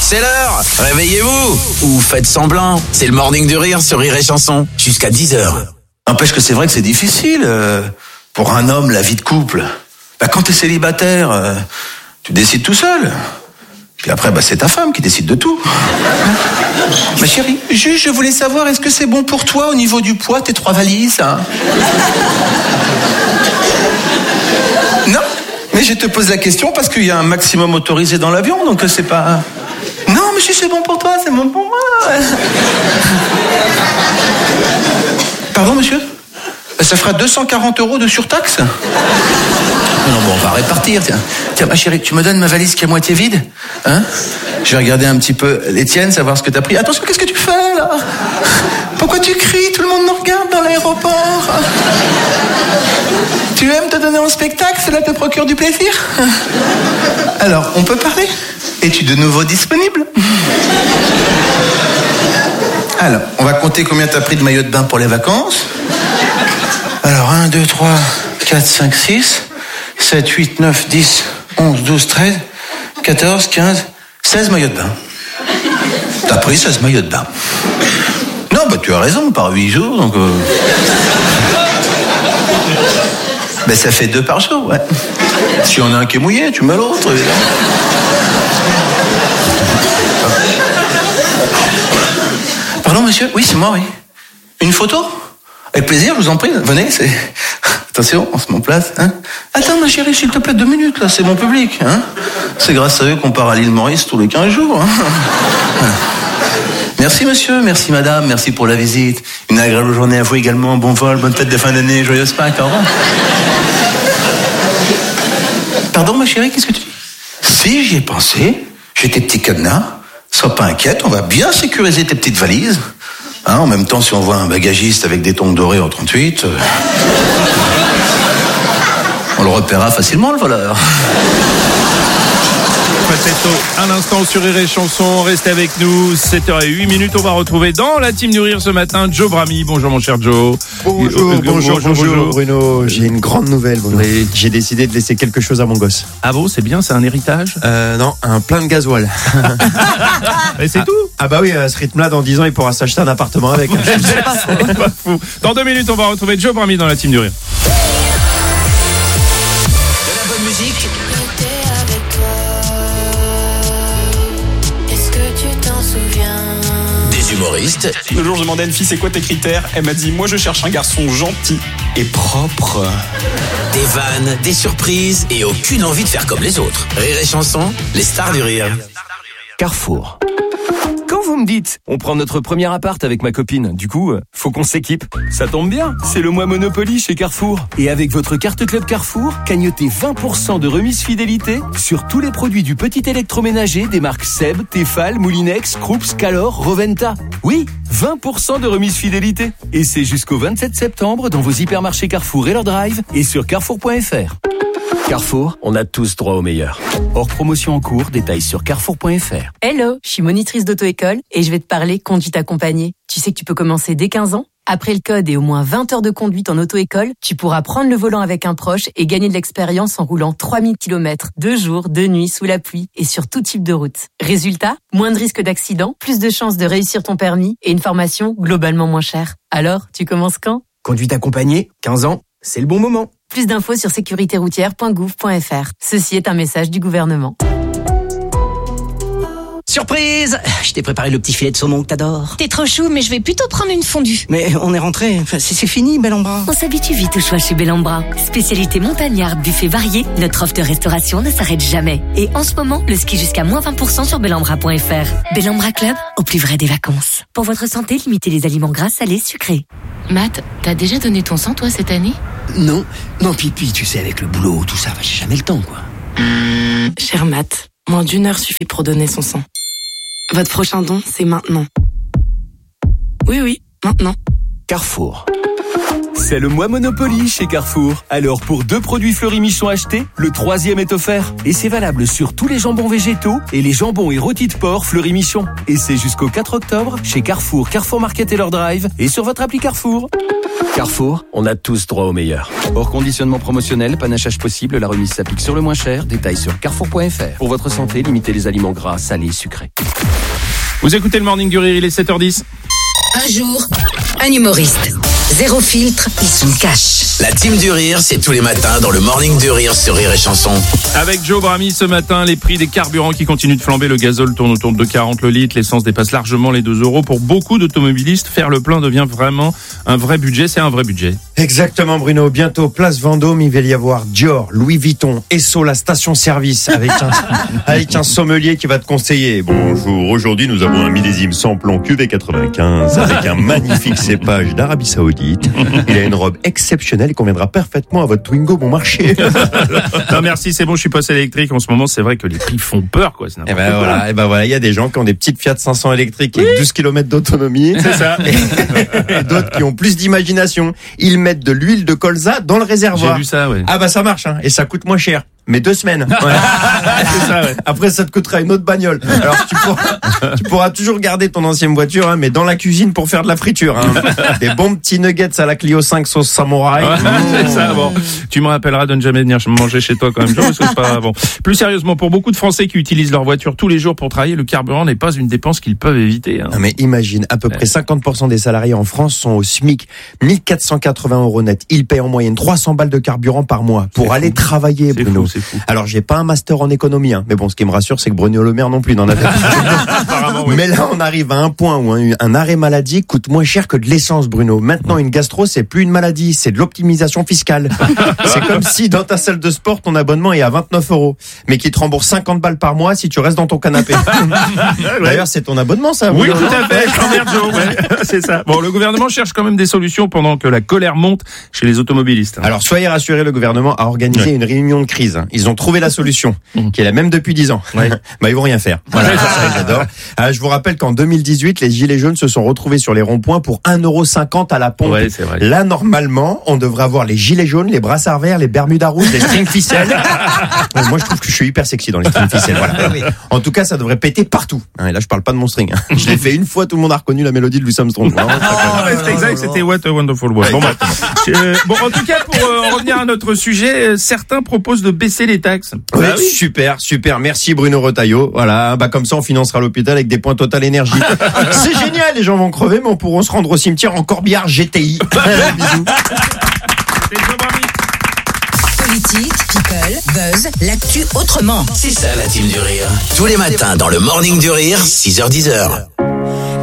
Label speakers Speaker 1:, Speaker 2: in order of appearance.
Speaker 1: C'est l'heure. Réveillez-vous. Ou faites semblant. C'est le Morning du Rire sur Rire et Chanson. Jusqu'à 10h.
Speaker 2: N'empêche que c'est vrai que c'est difficile pour un homme, la vie de couple. Quand t'es célibataire, tu décides tout seul. Puis après, c'est ta femme qui décide de tout. Ma chérie, juste, je voulais savoir, est-ce que c'est bon pour toi au niveau du poids, tes 3 valises, hein? Non, mais je te pose la question parce qu'il y a un maximum autorisé dans l'avion, donc c'est pas... Non, mais si c'est bon pour toi, c'est bon pour moi. Pardon, monsieur? Ça fera 240 € de surtaxe? Non, on va répartir, tiens. Tiens, ma chérie, tu me donnes ma valise qui est à moitié vide? Hein? Je vais regarder un petit peu les tiennes, savoir ce que t'as pris. Attention, qu'est-ce que tu fais, là? Pourquoi tu cries? Tout le monde nous regarde dans l'aéroport. Tu aimes te donner en spectacle? Cela te procure du plaisir? Alors, on peut parler? Es-tu de nouveau disponible? Alors, on va compter combien t'as pris de maillot de bain pour les vacances. Alors, 1, 2, 3, 4, 5, 6, 7, 8, 9, 10, 11, 12, 13, 14, 15, 16 maillots de bain. T'as pris 16 maillots de bain. Non, tu as raison, par 8 jours, donc... ça fait 2 par jour, ouais. Si on a un qui est mouillé, tu mets l'autre, évidemment. Pardon, monsieur? Oui, c'est moi, oui. Une photo? Avec plaisir, je vous en prie, venez, c'est... Attention, on se met en place, hein. Attends, ma chérie, s'il te plaît, 2 minutes, là, c'est mon public, hein. C'est grâce à eux qu'on part à l'île Maurice tous les 15 jours, hein. Merci, monsieur, merci, madame, merci pour la visite. Une agréable journée à vous également, bon vol, bonne fête de fin d'année, joyeuse Pâques, au revoir. Pardon, ma chérie, qu'est-ce que tu dis? Si, j'y ai pensé, j'ai tes petits cadenas, sois pas inquiète, on va bien sécuriser tes petites valises. En même temps, si on voit un bagagiste avec des tongs dorés en 38, on le repérera facilement, le voleur.
Speaker 3: Peut-être un instant sur Rire et Chanson, restez avec nous, 7h08, on va retrouver dans la team du Rire ce matin Joe Brami. Bonjour mon cher Joe.
Speaker 4: Bonjour Bruno, j'ai une grande nouvelle Bruno.
Speaker 3: Oui.
Speaker 4: J'ai décidé de laisser quelque chose à mon gosse.
Speaker 3: Ah bon, c'est bien, c'est un héritage?
Speaker 4: Non, un plein de gasoil.
Speaker 3: Et c'est tout?
Speaker 4: Ah bah oui, à ce rythme-là, dans 10 ans, il pourra s'acheter un appartement avec.
Speaker 3: C'est pas fou. Dans 2 minutes, on va retrouver Joe Brami dans la team du Rire.
Speaker 1: De la bonne musique. Des humoristes.
Speaker 5: Le jour, je demandais à une fille, c'est quoi tes critères? Elle m'a dit, moi, je cherche un garçon gentil et propre.
Speaker 1: Des vannes, des surprises et aucune envie de faire comme les autres. Rire et Chanson, les stars du rire.
Speaker 6: Carrefour. Quand vous me dites, on prend notre premier appart avec ma copine, du coup, faut qu'on s'équipe. Ça tombe bien, c'est le mois Monopoly chez Carrefour. Et avec votre carte Club Carrefour, cagnotez 20% de remise fidélité sur tous les produits du petit électroménager des marques Seb, Tefal, Moulinex, Krups, Calor, Roventa. Oui, 20% de remise fidélité. Et c'est jusqu'au 27 septembre dans vos hypermarchés Carrefour et leur drive et sur carrefour.fr. Carrefour, on a tous droit au meilleur. Hors promotion en cours, détails sur carrefour.fr.
Speaker 7: Hello, je suis monitrice d'auto-école et je vais te parler conduite accompagnée. Tu sais que tu peux commencer dès 15 ans? Après le code et au moins 20 heures de conduite en auto-école, tu pourras prendre le volant avec un proche et gagner de l'expérience en roulant 3000 km, 2 jours, 2 nuits, sous la pluie et sur tout type de route. Résultat, moins de risques d'accident, plus de chances de réussir ton permis et une formation globalement moins chère. Alors, tu commences quand?
Speaker 8: Conduite accompagnée, 15 ans, c'est le bon moment.
Speaker 7: Plus d'infos sur sécuritéroutière.gouv.fr. Ceci est un message du gouvernement.
Speaker 9: Surprise! Je t'ai préparé le petit filet de saumon que t'adores.
Speaker 10: T'es trop chou, mais je vais plutôt prendre une fondue.
Speaker 9: Mais on est rentré, c'est fini, Bellambra.
Speaker 11: On s'habitue vite au choix chez Bellambra. Spécialité montagnarde, buffet varié, notre offre de restauration ne s'arrête jamais. Et en ce moment, le ski jusqu'à moins 20% sur bellambra.fr. Bellambra Club, au plus vrai des vacances. Pour votre santé, limitez les aliments gras, salés, sucrés.
Speaker 10: Matt, t'as déjà donné ton sang, toi, cette année?
Speaker 9: Non, Pipi, tu sais, avec le boulot, tout ça, j'ai jamais le temps, quoi.
Speaker 12: Cher Matt, moins d'1 heure suffit pour donner son sang. Votre prochain don, c'est maintenant. Oui, maintenant.
Speaker 6: Carrefour. C'est le mois Monopoly chez Carrefour. Alors pour 2 produits Fleury Michon achetés, le 3e est offert. Et c'est valable sur tous les jambons végétaux et les jambons et rôtis de porc Fleury Michon. Et c'est jusqu'au 4 octobre chez Carrefour, Carrefour Market et leur drive et sur votre appli Carrefour. Carrefour, on a tous droit au meilleur. Hors conditionnement promotionnel, panachage possible, la remise s'applique sur le moins cher. Détails sur carrefour.fr. Pour votre santé, limitez les aliments gras, salés, sucrés.
Speaker 3: Vous écoutez le Morning du Rire, il est 7h10.
Speaker 13: Un jour, un humoriste. Zéro filtre, il se cache.
Speaker 1: La team du Rire, c'est tous les matins dans le Morning du Rire sur Rire et Chanson.
Speaker 3: Avec Joe Brami ce matin, les prix des carburants qui continuent de flamber. Le gazole tourne autour de 2,40 le litre. L'essence dépasse largement les 2 euros. Pour beaucoup d'automobilistes, faire le plein devient vraiment un vrai budget. C'est un vrai budget.
Speaker 4: Exactement, Bruno. Bientôt, place Vendôme, il va y avoir Dior, Louis Vuitton, Esso, la station-service, avec un sommelier qui va te conseiller.
Speaker 14: Bonjour, aujourd'hui nous avons un millésime sans plomb QV95 avec un magnifique cépage d'Arabie Saoudite. Il a une robe exceptionnelle et conviendra parfaitement à votre Twingo bon marché.
Speaker 3: Non merci, c'est bon, je suis passé électrique. En ce moment, c'est vrai que les prix font peur, quoi. C'est
Speaker 4: Et voilà, il y a des gens qui ont des petites Fiat 500 électriques avec 12 km d'autonomie.
Speaker 3: C'est ça.
Speaker 4: Et d'autres qui ont plus d'imagination. Ils mettent de l'huile de colza dans le réservoir.
Speaker 3: J'ai vu ça, ouais.
Speaker 4: Ah bah ça marche, hein. Et ça coûte moins cher. Mais 2 semaines. Ouais.
Speaker 3: C'est ça, ouais.
Speaker 4: Après, ça te coûtera une autre bagnole. Alors, tu pourras toujours garder ton ancienne voiture, hein, mais dans la cuisine pour faire de la friture. Hein. Des bons petits nuggets à la Clio 5 sauce samouraï.
Speaker 3: Ouais, c'est ça, bon. Tu me rappelleras de ne jamais venir manger chez toi quand même, parce que c'est pas bon. Plus sérieusement, pour beaucoup de Français qui utilisent leur voiture tous les jours pour travailler, le carburant n'est pas une dépense qu'ils peuvent éviter. Hein.
Speaker 4: Non, mais imagine, à peu près 50% des salariés en France sont au SMIC. 1480 € net. Ils payent en moyenne 300 balles de carburant par mois pour aller travailler, Bruno.
Speaker 3: C'est fou.
Speaker 4: Alors, j'ai pas un master en économie, hein. Mais bon, ce qui me rassure, c'est que Bruno Le Maire non plus n'en avait pas.
Speaker 3: Oui.
Speaker 4: Mais là, on arrive à un point où un arrêt maladie coûte moins cher que de l'essence, Bruno. Maintenant, une gastro, c'est plus une maladie, c'est de l'optimisation fiscale. C'est comme si dans ta salle de sport, ton abonnement est à 29 €, mais qui te rembourse 50 balles par mois si tu restes dans ton canapé. D'ailleurs, c'est ton abonnement, ça.
Speaker 3: Oui, tout à fait. Je t'emmerde, Joe. Ouais, c'est ça. Bon, le gouvernement cherche quand même des solutions pendant que la colère monte chez les automobilistes.
Speaker 4: Alors, soyez rassurés, le gouvernement a organisé une réunion de crise. Ils ont trouvé la solution, qui est la même depuis 10 ans. Ouais. Bah, ils vont rien faire. Voilà, ça, j'adore. Je vous rappelle qu'en 2018, les Gilets jaunes se sont retrouvés sur les ronds-points pour 1,50 € à la pompe.
Speaker 3: Ouais, c'est vrai.
Speaker 4: Là, normalement, on devrait avoir les Gilets jaunes, les brassards verts, les bermudas rouges, les strings ficelles. Moi, je trouve que je suis hyper sexy dans les strings ficelles. Voilà. En tout cas, ça devrait péter partout. Et là, je parle pas de mon string. Je l'ai fait une fois, tout le monde a reconnu la mélodie de Louis Armstrong.
Speaker 3: C'est exact, c'était What a Wonderful World. Bon, bon, en tout cas, pour en revenir à notre sujet, certains proposent de baisser les taxes.
Speaker 4: Oui, super. Merci Bruno Retailleau. Voilà, bah comme ça on financera l'hôpital avec des points Total Énergie. C'est génial, les gens vont crever, mais on pourra se rendre au cimetière en corbillard GTI. Bisous.
Speaker 13: Politique, people, buzz, l'actu autrement.
Speaker 1: C'est ça la team du Rire. Tous les matins dans le Morning du Rire, 6h-10h.